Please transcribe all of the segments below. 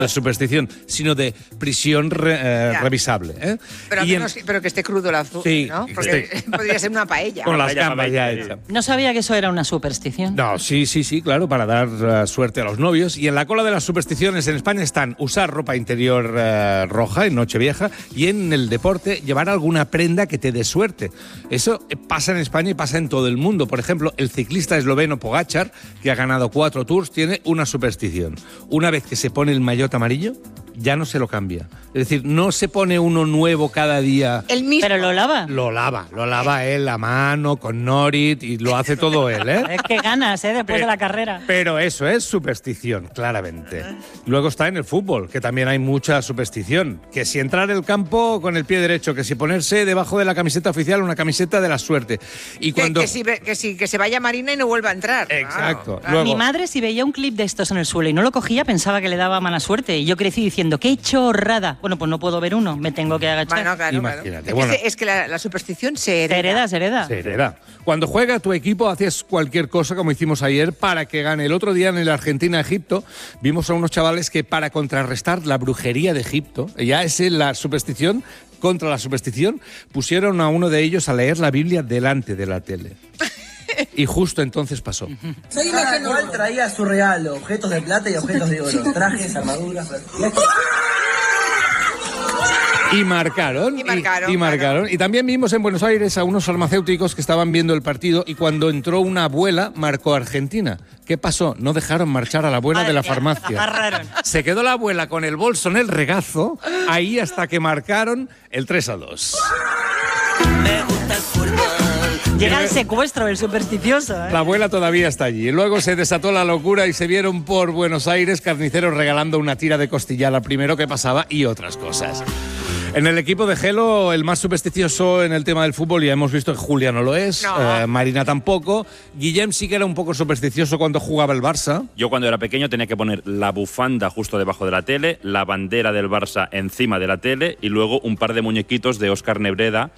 de superstición, sino de prisión revisable. Pero que esté crudo el azul, sí, ¿no? Porque podría ser una paella. Con las gambas ya hechas. No sabía que eso era una superstición. No, sí, claro, para dar suerte a los novios. Y en la cola de las supersticiones en España están usar ropa interior roja en Nochevieja y en el deporte llevar alguna prenda que te dé suerte. Eso pasa en España y pasa en todo el mundo. Por ejemplo, el ciclista esloveno Pogačar, que ha ganado 4 Tours, tiene una superstición. Una vez que se pone el maillot amarillo, ya no se lo cambia. Es decir, no se pone uno nuevo cada día. El mismo. ¿Pero lo lava? Lo lava él a mano, con Norit, y lo hace todo él, ¿eh? Es que ganas, después de la carrera. Pero eso es superstición, claramente. Luego está en el fútbol, que también hay mucha superstición. Que si entrar el campo con el pie derecho, que si ponerse debajo de la camiseta oficial una camiseta de la suerte. Y cuando... que se vaya Marina y no vuelva a entrar. Exacto. Claro. Luego... Mi madre, si veía un clip de estos en el suelo y no lo cogía, pensaba que le daba mala suerte. Y yo crecí diciendo, ¡qué chorrada! Bueno, pues no puedo ver uno, me tengo que agachar. Bueno, claro. Imagínate. Bueno. Es que la superstición se hereda. Se hereda. Se hereda. Cuando juega tu equipo haces cualquier cosa, como hicimos ayer, para que gane. El otro día en el Argentina-Egipto vimos a unos chavales que, para contrarrestar la brujería de Egipto, ya es la superstición, contra la superstición, pusieron a uno de ellos a leer la Biblia delante de la tele. Y justo entonces pasó. Cada cual traía su regalo, objetos de plata y objetos de oro, trajes, armaduras. Y marcaron. Y también vimos en Buenos Aires a unos farmacéuticos que estaban viendo el partido y cuando entró una abuela marcó Argentina. ¿Qué pasó? No dejaron marchar a la abuela de la farmacia. Agarraron. Se quedó la abuela con el bolso en el regazo, ahí hasta que marcaron el 3-2. Llega el secuestro del supersticioso, ¿eh? La abuela todavía está allí. Luego se desató la locura y se vieron por Buenos Aires carniceros regalando una tira de costilla al primero que pasaba y otras cosas. En el equipo de Gelo, el más supersticioso en el tema del fútbol, ya hemos visto que Julia no lo es, no. Marina tampoco. Guillem sí que era un poco supersticioso cuando jugaba el Barça. Yo cuando era pequeño tenía que poner la bufanda justo debajo de la tele, la bandera del Barça encima de la tele y luego un par de muñequitos de Óscar Nebreda,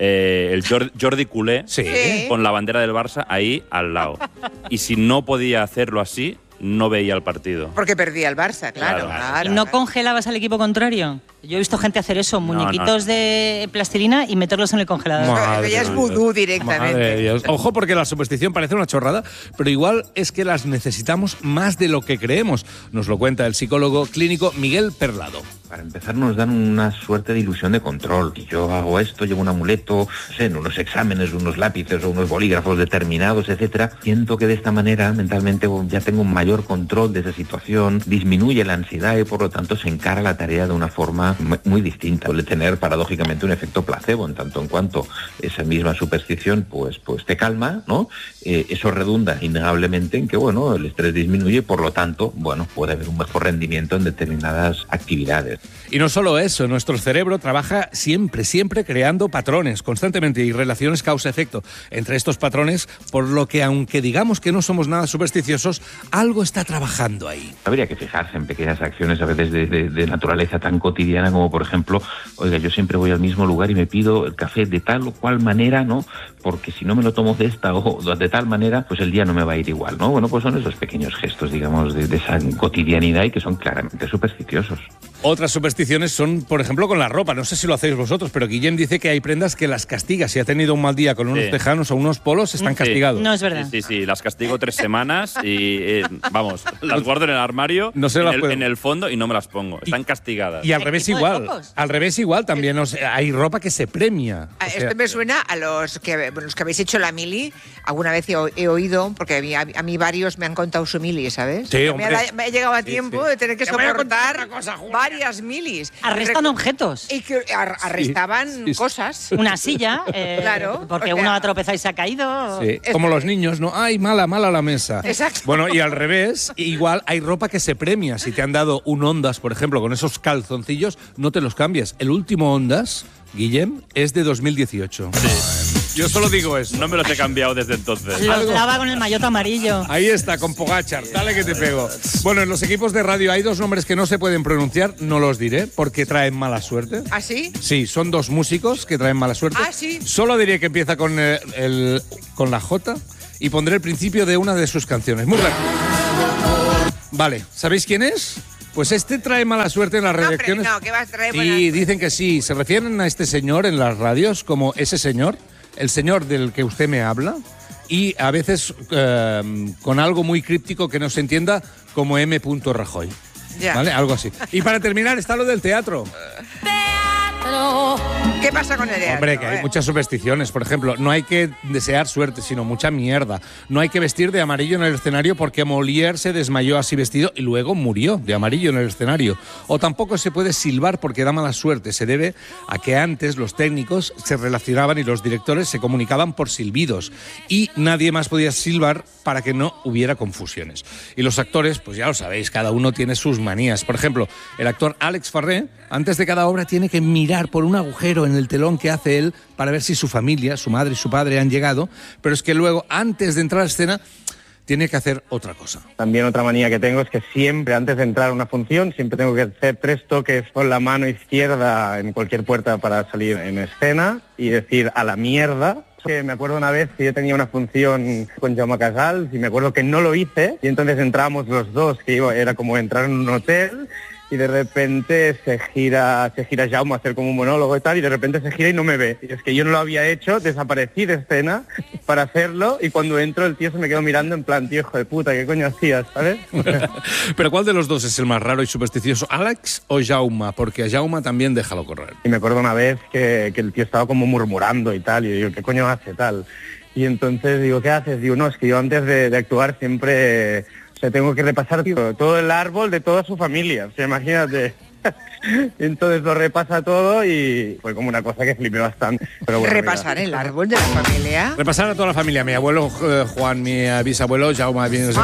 el Jordi Culé, Sí. con la bandera del Barça ahí al lado. Y si no podía hacerlo así, no veía el partido. Porque perdía el Barça, claro. ¿Y no congelabas al equipo contrario? Yo he visto gente hacer eso, muñequitos de plastilina y meterlos en el congelador. Eso ya es vudú directamente. Madre de Dios. Ojo, porque la superstición parece una chorrada, pero igual es que las necesitamos más de lo que creemos. Nos lo cuenta el psicólogo clínico Miguel Perlado. Para empezar nos dan una suerte de ilusión de control. Si yo hago esto, llevo un amuleto, no sé, unos exámenes, unos lápices o unos bolígrafos determinados, etcétera, siento que de esta manera mentalmente ya tengo un mayor control de esa situación, disminuye la ansiedad y por lo tanto se encara la tarea de una forma muy distinta. Suele tener paradójicamente un efecto placebo en tanto en cuanto esa misma superstición pues te calma, ¿no? Eso redunda innegablemente en que, bueno, el estrés disminuye y por lo tanto, bueno, puede haber un mejor rendimiento en determinadas actividades. Y no solo eso, nuestro cerebro trabaja siempre creando patrones, constantemente, y relaciones causa-efecto entre estos patrones, por lo que aunque digamos que no somos nada supersticiosos, algo está trabajando ahí. Habría que fijarse en pequeñas acciones a veces de naturaleza tan cotidiana como, por ejemplo, oiga, yo siempre voy al mismo lugar y me pido el café de tal o cual manera, ¿no? Porque si no me lo tomo de esta o de tal manera, pues el día no me va a ir igual, ¿no? Bueno, pues son esos pequeños gestos, digamos, de esa cotidianidad y que son claramente supersticiosos. Otras supersticiones son, por ejemplo, con la ropa. No sé si lo hacéis vosotros, pero Guillem dice que hay prendas que las castiga. Si ha tenido un mal día con unos tejanos o unos polos, están castigados. No es verdad. Sí, las castigo 3 semanas y, vamos, las guardo en el armario, no en el fondo y no me las pongo. Están castigastigadas. Y al revés igual. Al revés igual también. Hay ropa que se premia. Esto me suena a los que habéis hecho la mili. Alguna vez he oído, porque a mí varios me han contado su mili, ¿sabes? Sí, me ha llegado a tiempo de tener que soportar varias milis. Arrestan objetos. Y que arrestaban cosas. Una silla, claro, porque uno ha tropezado y se ha caído. Sí, como los niños, ¿no? ¡Ay, mala la mesa! Exacto. Bueno, y al revés, igual hay ropa que se premia. Si te han dado un Ondas, por ejemplo, con esos calzoncillos, no te los cambies. El último Ondas, Guillem, es de 2018. Sí. Yo solo digo eso. No me los he cambiado desde entonces. Los lava con el maillot amarillo. Ahí está, con Pogačar. Dale que te pego. Bueno, en los equipos de radio hay 2 nombres que no se pueden pronunciar. No los diré porque traen mala suerte. ¿Ah, sí? Sí, son 2 músicos que traen mala suerte. Ah, sí. Solo diré que empieza con la J y pondré el principio de una de sus canciones. Muy rápido. Vale, ¿sabéis quién es? Pues este trae mala suerte en las redacciones. No, ¿qué vas a traer? Sí, dicen que sí. Se refieren a este señor en las radios como ese señor, el señor del que usted me habla, y a veces con algo muy críptico que no se entienda como M. Rajoy. Ya. ¿Vale? Algo así. Y para terminar está lo del teatro. ¿Qué pasa con el teatro? Hombre, que hay muchas supersticiones. Por ejemplo, no hay que desear suerte, sino mucha mierda. No hay que vestir de amarillo en el escenario porque Molière se desmayó así vestido y luego murió de amarillo en el escenario. O tampoco se puede silbar porque da mala suerte. Se debe a que antes los técnicos se relacionaban y los directores se comunicaban por silbidos y nadie más podía silbar para que no hubiera confusiones. Y los actores, pues ya lo sabéis, cada uno tiene sus manías. Por ejemplo, el actor Alex Farré, antes de cada obra, tiene que mirar por un agujero en el telón que hace él para ver si su familia, su madre y su padre han llegado, pero es que luego, antes de entrar a escena, tiene que hacer otra cosa. También otra manía que tengo es que siempre, antes de entrar a una función, siempre tengo que hacer 3 toques con la mano izquierda en cualquier puerta para salir en escena y decir a la mierda. Que me acuerdo una vez que yo tenía una función con Jaume Casals y me acuerdo que no lo hice y entonces entramos los dos, que era como entrar en un hotel y de repente se gira Jaume a hacer como un monólogo y tal y de repente se gira y no me ve. Y es que yo no lo había hecho, desaparecí de escena para hacerlo y cuando entro el tío se me quedó mirando en plan, tío, hijo de puta, ¿qué coño hacías? ¿Sabes? Pero ¿cuál de los dos es el más raro y supersticioso? ¿Alex o Jaume? Porque a Jaume también déjalo correr. Y me acuerdo una vez que el tío estaba como murmurando y tal, y yo digo, ¿qué coño hace tal? Y entonces digo, ¿qué haces? Digo, no, es que yo antes de actuar siempre tengo que repasar todo el árbol de toda su familia, o sea, imagínate. Entonces lo repasa todo y fue como una cosa que flipé bastante. Pero bueno, ¿repasar el árbol de la familia? Repasar a toda la familia, mi abuelo Juan, mi bisabuelo Jaume.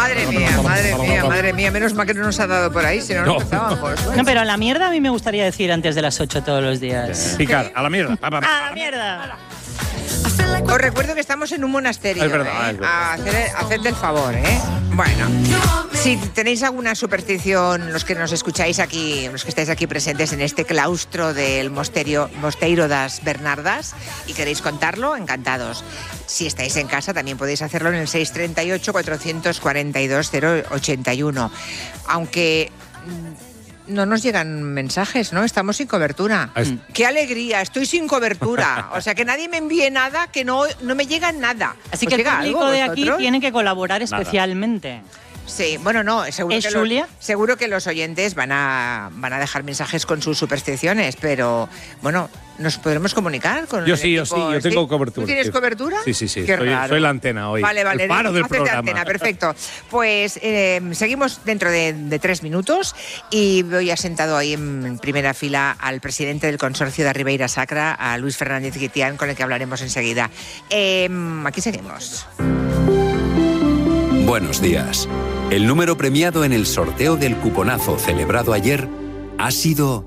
Madre mía, menos mal que no nos ha dado por ahí, si no nos empezábamos. No, pero a la mierda a mí me gustaría decir antes de las 8 todos los días. Picar, a la mierda. ¡A la mierda! Os recuerdo que estamos en un monasterio. Es verdad, es verdad. Haced el favor, ¿eh? Bueno, si tenéis alguna superstición, los que nos escucháis aquí, los que estáis aquí presentes en este claustro del Mosteiro das Bernardas y queréis contarlo, encantados. Si estáis en casa también podéis hacerlo en el 638 442 081. Aunque no nos llegan mensajes, ¿no? Estamos sin cobertura. ¡Qué alegría! Estoy sin cobertura. O sea, que nadie me envíe nada, que no me llega nada. Así que el público de aquí tiene que colaborar especialmente. Sí, bueno, no, seguro que los oyentes van a dejar mensajes con sus supersticiones, pero bueno, nos podremos comunicar con yo tengo cobertura. ¿Tú tienes cobertura? Sí. Qué raro. Soy la antena hoy. Vale, el paro del programa. Antena, perfecto. Pues seguimos dentro de 3 minutos y voy sentado ahí en primera fila al presidente del consorcio de Ribeira Sacra, a Luis Fernández Guitián, con el que hablaremos enseguida. Aquí seguimos. Buenos días. El número premiado en el sorteo del cuponazo celebrado ayer ha sido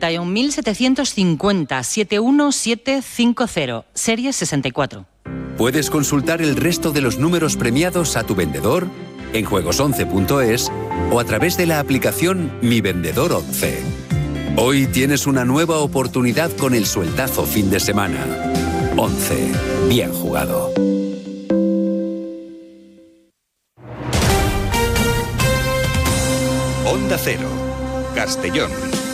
71.750 71750, serie 64. Puedes consultar el resto de los números premiados a tu vendedor en juegos11.es o a través de la aplicación Mi Vendedor 11. Hoy tienes una nueva oportunidad con el sueldazo fin de semana. 11. Bien jugado. Onda Cero, Castellón.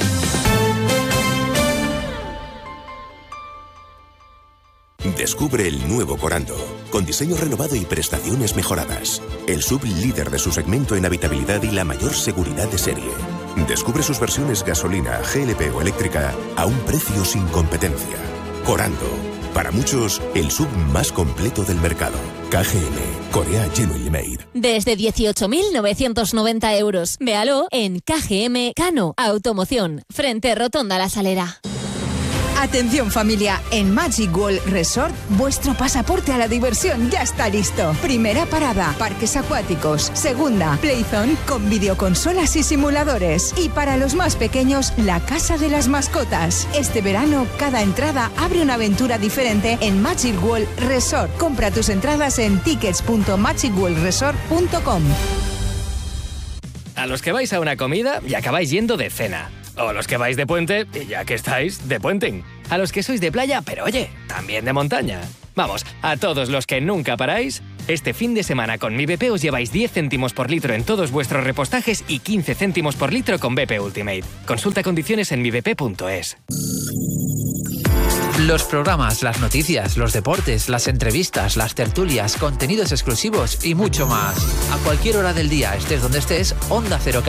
Descubre el nuevo Corando, con diseño renovado y prestaciones mejoradas. El SUV líder de su segmento en habitabilidad y la mayor seguridad de serie. Descubre sus versiones gasolina, GLP o eléctrica a un precio sin competencia. Corando, para muchos, el SUV más completo del mercado. KGM, Korea Genuine Made. Desde 18.990 euros. Véalo en KGM Cano Automoción, frente Rotonda La Salera. Atención familia, en Magic World Resort, vuestro pasaporte a la diversión ya está listo. Primera parada, parques acuáticos. Segunda, Playzone con videoconsolas y simuladores. Y para los más pequeños, la casa de las mascotas. Este verano, cada entrada abre una aventura diferente en Magic World Resort. Compra tus entradas en tickets.magicworldresort.com. A los que vais a una comida y acabáis yendo de cena. O a los que vais de puente y ya que estáis, de puenting. A los que sois de playa, pero oye, también de montaña. Vamos, a todos los que nunca paráis, este fin de semana con Mi BP os lleváis 10 céntimos por litro en todos vuestros repostajes y 15 céntimos por litro con BP Ultimate. Consulta condiciones en mibp.es. Los programas, las noticias, los deportes, las entrevistas, las tertulias, contenidos exclusivos y mucho más. A cualquier hora del día, estés donde estés, Onda Cero